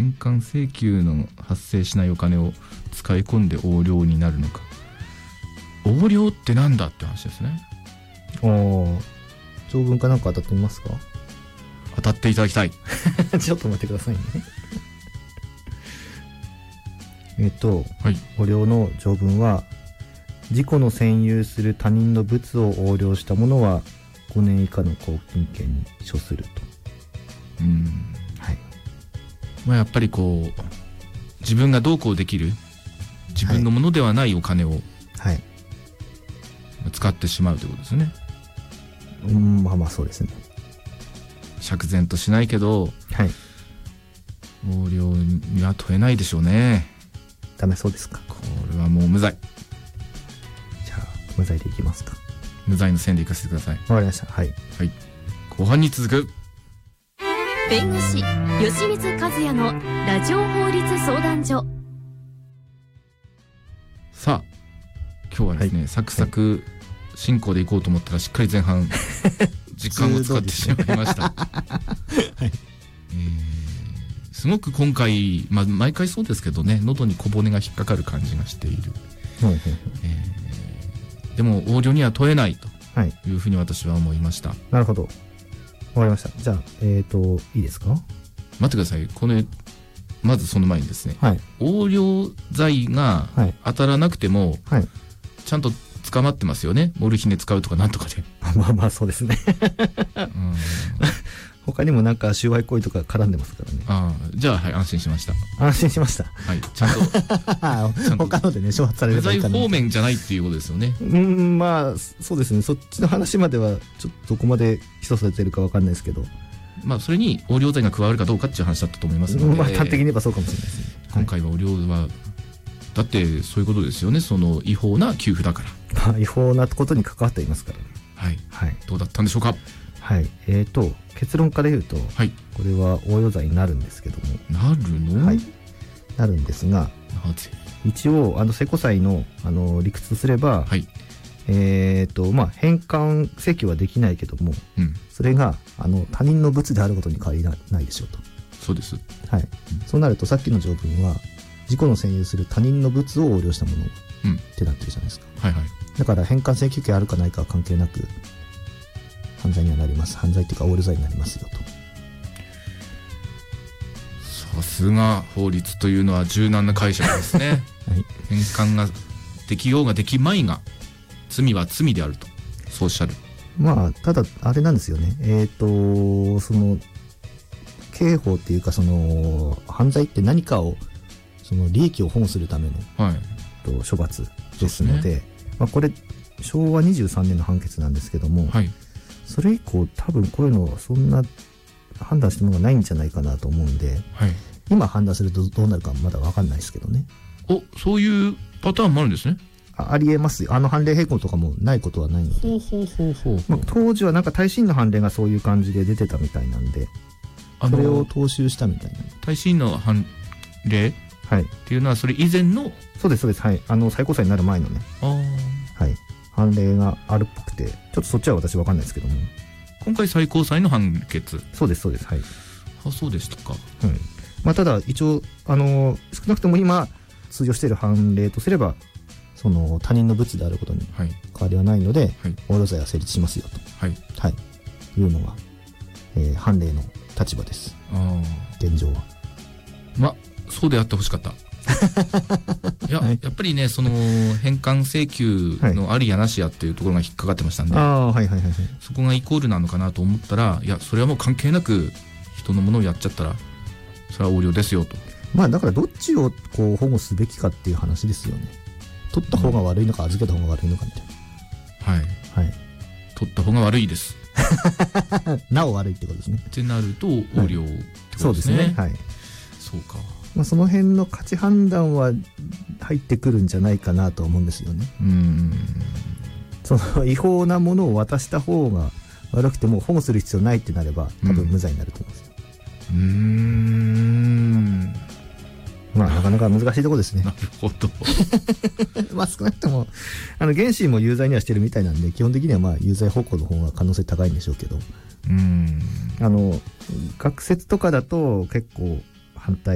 返還請求の発生しないお金を使い込んで横領になるのか。横領ってなんだって話ですね。 条文かなんか当たってみますか？ 当たっていただきたい。 ちょっと待ってくださいね。 はい、 横領の条文は、自己の占有する他人の物を横領した者は5年以下の拘禁刑に処すると。はい。 まあやっぱりこう自分がどうこうできる自分のものではないお金を、 はい、 使ってしまうということですね。 まあまあそうですね。 釈然としないけど、 はい、 横領には問えないでしょうね。 ダメそうですか。 これはもう無罪。 じゃあ無罪でいきますか。 無罪の線でいかせてください。 わかりました。はい、 はい、後半に続く。 弁護士吉水和也のラジオ法律相談所。さあ今日はですね、サクサク進行でいこうと思ったらしっかり前半時間を使ってしまいました。はい、すごく今回、毎回そうですけどね、喉に小骨が引っかかる感じがしている。でも横領には問えないというふうに私は思いました。 なるほど、わかりました。じゃあいいですか？ 待ってください。これまずその前にですね、 はい、 横領罪が当たらなくても、はい、ちゃんと捕まってますよね。モルヒネ使うとかなんとかで。 まあまあそうですね。他にもなんか収賄行為とか絡んでますからね。 じゃあ、はい、安心しました。 安心しました。 はい、ちゃんと他のでね、処罰される無罪方面じゃないっていうことですよね。 まあそうですね。そっちの話まではちょっとどこまで起訴されてるかわかんないですけど、 それに横領罪が加わるかどうかっていう話だったと思いますので、 端的に言えばそうかもしれないですね。 今回は横領は、だってそういうことですよね。その違法な給付だから。 違法なことに関わっていますから、ね。 はい、はい、どうだったんでしょうか。 はい、結論から言うと、はい、これは横領罪になるんですけども。 なるの？ はい、なるんですが、 なぜ？ 一応施行罪の理屈とすれば、はい、返還請求はできないけども、それが他人の物であることに変わりないでしょうと。 そうです。 はい、そうなるとさっきの条文は自己の占有する他人の物を横領したものってなってるじゃないですか。はいはい。だから返還請求権あるかないかは関係なく犯罪にはなります。犯罪っていうか横領罪になりますよと。 さすが法律というのは柔軟な解釈ですね。はい、返還ができようができまいが罪は罪であるとそうおっしゃる。 ただあれなんですよね。その刑法っていうかその犯罪って何かをその利益を保護するための、はい、処罰ですので、これ昭和23年の判決なんですけども、はい、それ以降多分こういうのはそんな判断したものがないんじゃないかなと思うんで、はい、今判断するとどうなるかまだ分かんないですけどね。 そういうパターンもあるんですね。 ありえますよ。判例変更とかもないことはないので。当時はなんか耐震の判例がそういう感じで出てたみたいなんで、それを踏襲したみたいな。 耐震の判例、はい、っていうのはそれ以前の。 そうですそうです。はい、最高裁になる前のね、はい、判例があるっぽくて、ちょっとそっちは私分かんないですけども。 今回最高裁の判決。 そうですそうです。はい。 そうでしたか。 ただ一応少なくとも今通用している判例とすれば、その他人の物であることに変わりはないので、横領罪は成立しますよと、はいはい、いうのが、判例の立場です。現状は。 そうであってほしかった。やっぱりね、その返還請求のありやなしやっていうところが引っかかってましたんで、そこがイコールなのかなと思ったら、いやそれはもう関係なく人のものをやっちゃったらそれは横領ですよと。 だからどっちをこう保護すべきかっていう話ですよね。取った方が悪いのか預けた方が悪いのかみたいな。はいはい。 取った方が悪いです。 なお悪いってことですね。 ってなると横領ってことですね。そうですね。はい。そうか。 その辺の価値判断は入ってくるんじゃないかなと思うんですよね。その違法なものを渡した方が悪くても保護する必要ないってなれば多分無罪になると思うんですよ。なかなか難しいところですね。 なるほど。 少なくとも原審も有罪にはしてるみたいなんで、基本的には有罪方向の方が可能性高いんでしょうけど、学説とかだと結構反対